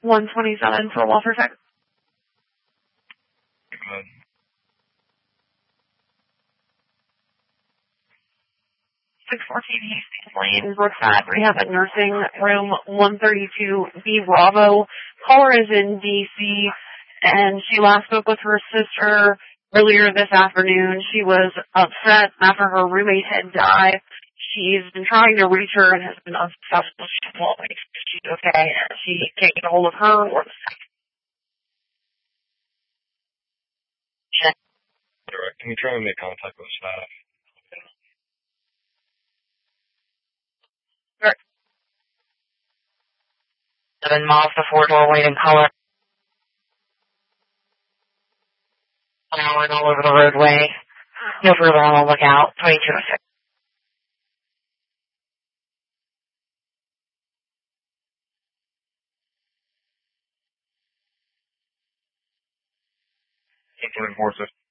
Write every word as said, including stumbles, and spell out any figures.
one twenty-seven for Walter Tech. Good. six fourteen Hastings Lane, Brookside Rehab and Nursing, room one thirty-two B Bravo. Caller is in D C, and she last spoke with her sister earlier this afternoon. She was upset after her roommate had died. She's been trying to reach her and has been unsuccessful. She won't make sure she's okay, and she can't get a hold of her or the second. All right. Can you try and make contact with staff? Sure. Seven miles to four door waiting color. Plowing all over the roadway. No further on the lookout. twenty-two oh six. eight forty-four,